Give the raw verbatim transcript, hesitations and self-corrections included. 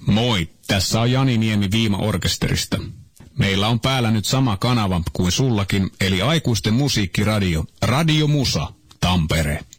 Moi, tässä on Jani Niemi Viima-orkesterista. Meillä on päällä nyt sama kanava kuin sullakin, eli aikuisten musiikkiradio, Radio Musa, Tampere.